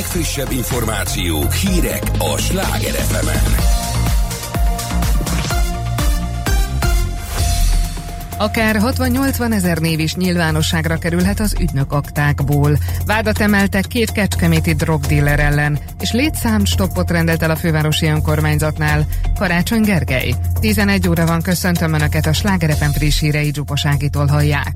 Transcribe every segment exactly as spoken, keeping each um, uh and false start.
legfrissebb információk, hírek a Sláger ef emen. Akár hatvan-nyolcvan ezer név is nyilvánosságra kerülhet az ügynök aktákból. Vádat emeltek két kecskeméti drogdíler ellen, és létszámstoppot rendelt el a fővárosi önkormányzatnál. Karácsony Gergely. tizenegy óra van, köszöntöm Önöket, a Sláger ef em friss hírei Zsupas Ágitól hallják.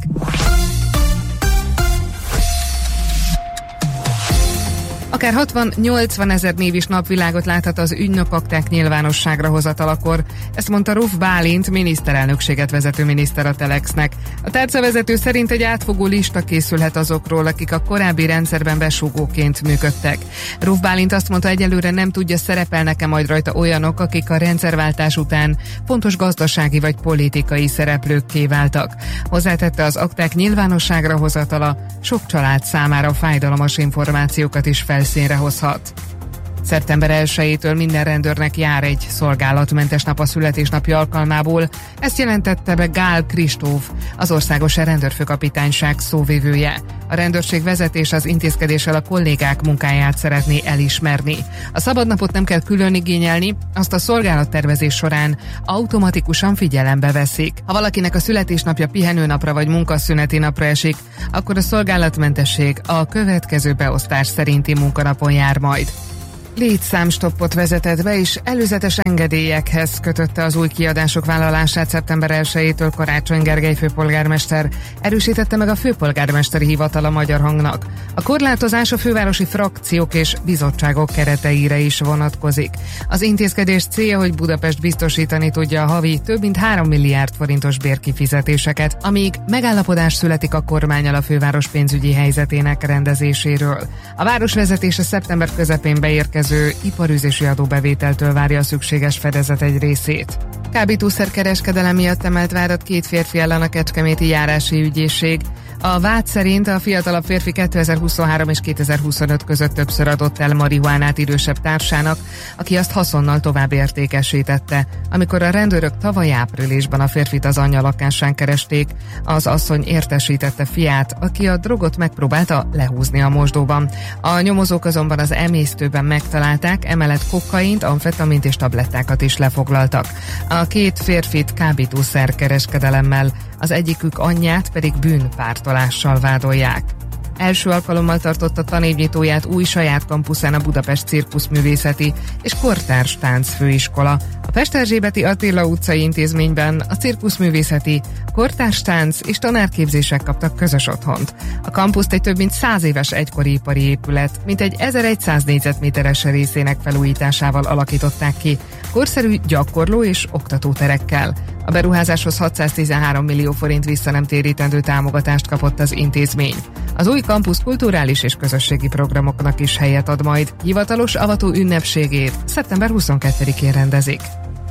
Akár hatvan-nyolcvan ezer név is napvilágot láthat az ügynök akták nyilvánosságra hozatalakor. Ezt mondta Ruf Bálint, miniszterelnökséget vezető miniszter a Telexnek. A tárcavezető szerint egy átfogó lista készülhet azokról, akik a korábbi rendszerben besúgóként működtek. Ruf Bálint azt mondta, egyelőre nem tudja, szerepelnek-e majd rajta olyanok, akik a rendszerváltás után fontos gazdasági vagy politikai szereplőkké váltak. Hozzátette, az akták nyilvánosságra hozatala sok család számára fájdalmas információkat is fel színre hozhat. szeptember elsejétől minden rendőrnek jár egy szolgálatmentes nap a születésnapja alkalmából. Ezt jelentette be Gál Kristóf, az Országos Rendőrfőkapitányság szóvivője. A rendőrség vezetés az intézkedéssel a kollégák munkáját szeretné elismerni. A szabadnapot nem kell külön igényelni, azt a szolgálattervezés során automatikusan figyelembe veszik. Ha valakinek a születésnapja pihenőnapra vagy munkaszüneti napra esik, akkor a szolgálatmentesség a következő beosztás szerinti munkanapon jár majd. Létszámstoppot vezetett be, és előzetes engedélyekhez kötötte az új kiadások vállalását szeptember elsejétől Karácsony Gergely főpolgármester. Erősítette meg a főpolgármesteri hivatal a Magyar Hangnak. A korlátozás a fővárosi frakciók és bizottságok kereteire is vonatkozik. Az intézkedés célja, hogy Budapest biztosítani tudja a havi több mint három milliárd forintos bérkifizetéseket, amíg megállapodás születik a kormánnyal a főváros pénzügyi helyzetének rendezéséről. A városvezetése szeptember közepén beérkező iparűzési adóbevételtől várja a szükséges fedezet egy részét. Kábítószerkereskedelem miatt emelt vádat két férfi ellen a kecskeméti járási ügyészség. A vád szerint a fiatalabb férfi kétezer-huszonhárom és kétezer-huszonöt között többször adott el marihuánát idősebb társának, aki azt haszonnal tovább értékesítette. Amikor a rendőrök tavaly áprilisban a férfit az anyja lakásán keresték, az asszony értesítette fiát, aki a drogot megpróbálta lehúzni a mosdóban. A nyomozók azonban az emésztőben megtalálták, emellett kokaint, amfetamint és tablettákat is lefoglaltak. A két férfit kábítószerkereskedelemmel, az egyikük anyját pedig bűnpártolással vádolják. Első alkalommal tartotta tanévnyitóját új saját kampuszán a Budapest Cirkuszművészeti és Kortárs Táncfőiskola. A Pesterzsébeti Attila utcai intézményben a cirkuszművészeti, kortárs tánc és tanárképzések kaptak közös otthont. A kampuszt egy több mint száz éves egykori ipari épület, mintegy ezerszáz négyzetméteres részének felújításával alakították ki, korszerű gyakorló és oktatóterekkel. A beruházáshoz hatszáztizenhárom millió forint visszanemtérítendő támogatást kapott az intézmény. Az új kampusz kulturális és közösségi programoknak is helyet ad majd. Hivatalos avató ünnepségét szeptember huszonkettedikén rendezik.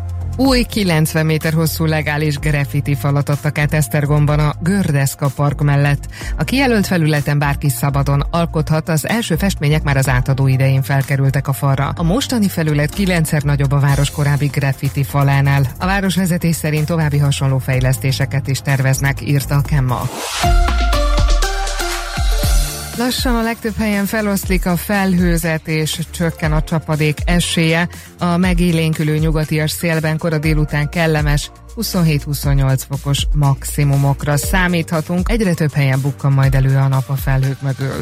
Új kilencven méter hosszú legális graffiti falat adtak át Esztergomban a Gördeszka park mellett. A kijelölt felületen bárki szabadon alkothat, az első festmények már az átadó idején felkerültek a falra. A mostani felület kilencszer nagyobb a város korábbi graffiti falánál. A városvezetés szerint további hasonló fejlesztéseket is terveznek, írta a Kemma. Lassan a legtöbb helyen feloszlik a felhőzet és csökken a csapadék esélye. A megélénkülő nyugatias szélben kora délután kellemes huszonhét-huszonnyolc fokos maximumokra számíthatunk. Egyre több helyen bukkan majd elő a nap a felhők mögül.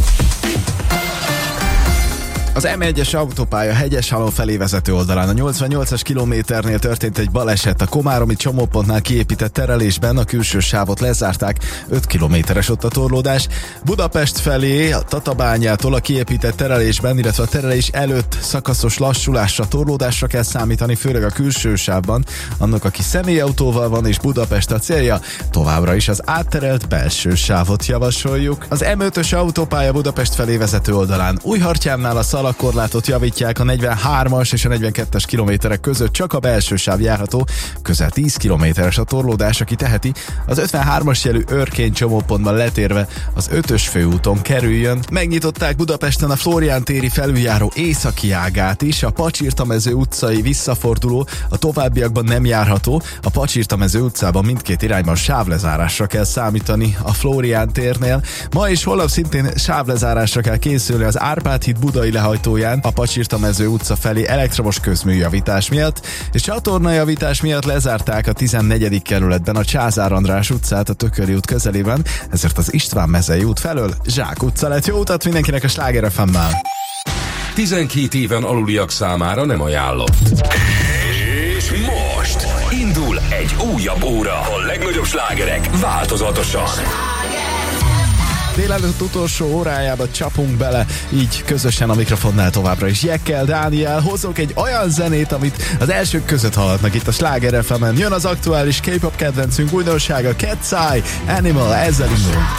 Az em egyes autópálya Hegyeshalom felé vezető oldalán a nyolcvannyolcas kilométernél történt egy baleset. A komáromi csomópontnál kiépített terelésben a külső sávot lezárták, öt kilométeres ott a torlódás. Budapest felé a Tatabányától a kiépített terelésben, illetve a terelés előtt szakaszos lassulásra, torlódásra kell számítani, főleg a külső sávban. Annak, aki személyautóval van és Budapest a célja, továbbra is az átterelt belső sávot javasoljuk. Az em ötös autópálya Budapest felé vezető oldalán Újhartyánnál a alakkorlátot javítják, a negyvenhármas és a negyvenkettes kilométerek között csak a belső sáv járható, közel tíz kilométeres a torlódás, aki teheti, az ötvenhármas jelű Örkény csomópontban letérve az ötös főúton kerüljön. Megnyitották Budapesten a Flórián téri felüljáró északi ágát is, a Pacsirtamező utcai visszaforduló a továbbiakban nem járható, a Pacsirtamező utcában mindkét irányban sávlezárásra kell számítani a Flórián térnél. Ma és holnap szintén sávlezárásra kell készülni az Árpád híd budai lehajtóján a Pacsirtamező utca felé elektromos közműjavítás miatt, és csatornajavítás miatt lezárták a tizennegyedik kerületben a Csázár András utcát a Tököli út közelében, ezért az István mezei út felől Zsák utca lett. Jó utat mindenkinek a Sláger ef emmel! tizenkét éven aluliak számára nem ajánlott. És most indul egy újabb óra. A legnagyobb slágerek változatosan. Délelőtt utolsó órájába csapunk bele, így közösen a mikrofonnál továbbra is Jekkel, Dániel, hozok egy olyan zenét, amit az elsők között hallhatnak itt a Sláger ef emen. Jön az aktuális K-pop kedvencünk újdonsága, Cat's Eye, Animal, ezzel indulunk.